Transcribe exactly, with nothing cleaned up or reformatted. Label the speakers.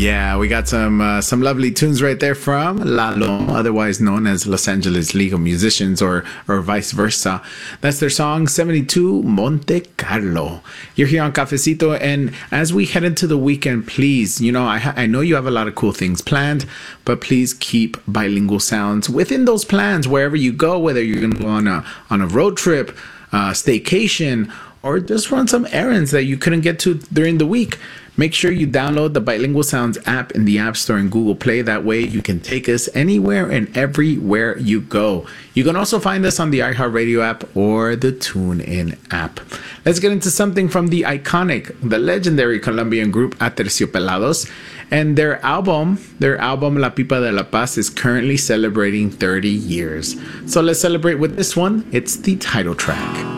Speaker 1: Yeah, we got some uh, some lovely tunes right there from Lalo, otherwise known as Los Angeles League of Musicians, or or vice versa. That's their song seventy-two Monte Carlo. You're here on Cafecito, and as we head into the weekend, please, you know, I ha- I know you have a lot of cool things planned, but please keep bilingual sounds within those plans wherever you go, whether you're going to go on a on a road trip, uh, staycation, or just run some errands that you couldn't get to during the week. Make sure you download the Bilingual Sounds app in the App Store and Google Play. That way you can take us anywhere and everywhere you go. You can also find us on the iHeartRadio app or the TuneIn app. Let's get into something from the iconic, the legendary Colombian group Aterciopelados. And their album, their album La Pipa de la Paz, is currently celebrating thirty years. So let's celebrate with this one. It's the title track.